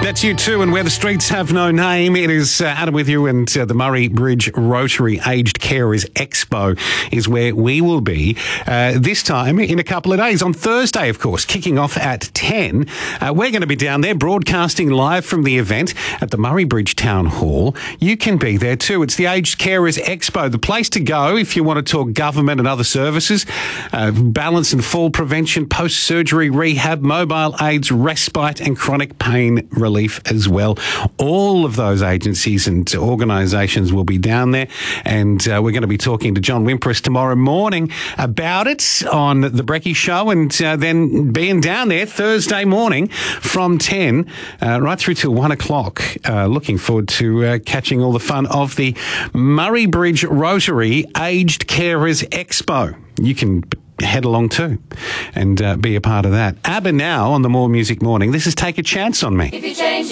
That's you too, and Where the Streets Have No Name. It is Adam with you, and the Murray Bridge Rotary Aged Carers Expo is where we will be this time in a couple of days. On Thursday, of course, kicking off at 10. We're going to be down there broadcasting live from the event at the Murray Bridge Town Hall. You can be there too. It's the Aged Carers Expo, the place to go if you want to talk government and other services, balance and fall prevention, post-surgery rehab, mobile aids, respite and chronic pain relief as well. All of those agencies and organisations will be down there, and we're going to be talking to John Wimpress tomorrow morning about it on The Brekkie Show, and then being down there Thursday morning from 10 right through till 1 o'clock. Looking forward to catching all the fun of the Murray Bridge Rotary Aged Carers Expo. You can head along too and be a part of that. ABBA now on the More Music Morning. This is Take a Chance on Me. If you change